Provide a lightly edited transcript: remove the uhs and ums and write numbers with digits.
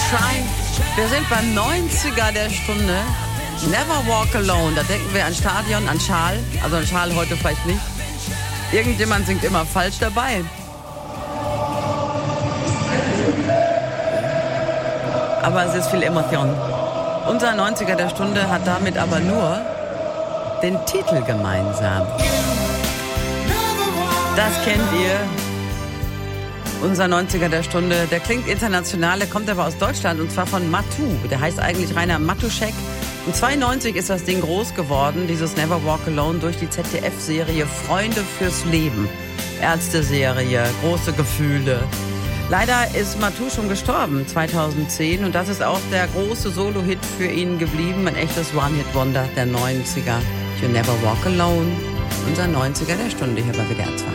Try. Wir sind beim 90er der Stunde. Never Walk Alone. Da denken wir an Stadion, an Schal. Also an Schal heute vielleicht nicht. Irgendjemand singt immer falsch dabei. Aber es ist viel Emotion. Unser 90er der Stunde hat damit aber nur den Titel gemeinsam. Das kennt ihr. Unser 90er der Stunde, der klingt international, der kommt aber aus Deutschland und zwar von Matu. Der heißt eigentlich Rainer Matuschek. Und 92 ist das Ding groß geworden, dieses Never Walk Alone, durch die ZDF-Serie Freunde fürs Leben. Ärzte-Serie, große Gefühle. Leider ist Matu schon gestorben, 2010. Und das ist auch der große Solo-Hit für ihn geblieben. Ein echtes One-Hit-Wonder der 90er. You Never Walk Alone. Unser 90er der Stunde hier bei WDR 2.